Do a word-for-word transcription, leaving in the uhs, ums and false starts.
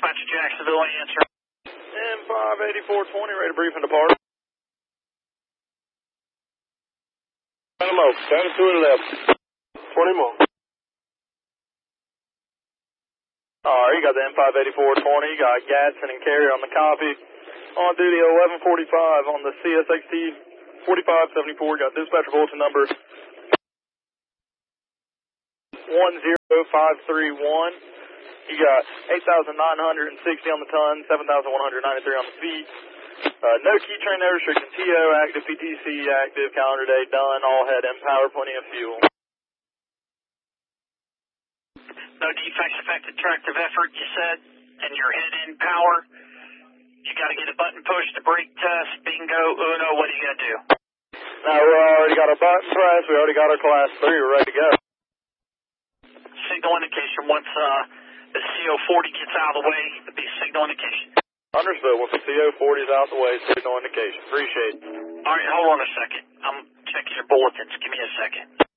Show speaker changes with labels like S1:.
S1: Dispatcher Jacksonville, answer.
S2: M five eighty-four twenty, ready to brief and depart.
S3: Hello, down to eleven. twenty more.
S2: Alright, you got the M five eighty-four twenty, you got Gadsden and Carey on the copy. On duty eleven forty-five on the C S X T forty-five seventy-four, got dispatcher bulletin number one zero five three one. You got eight thousand nine hundred sixty on the ton, seven thousand one hundred ninety-three on the feet. Uh, no key train, no restriction. T O active, P T C active, calendar day done, all head in power, plenty of fuel.
S1: No defects affected tractive effort, you said, and your head in power. You got to get a button push to brake test. Bingo, Uno, what are you going to do?
S2: Now, we already got our button press. We already got our class three. We're ready to go.
S1: Signal indication. Once uh, the C O forty gets out of the way, it'll be signal indication.
S2: Understood. Once the C O forty is out the way, signal indication. Appreciate it.
S1: All right, hold on a second. I'm checking your bulletins. Give me a second.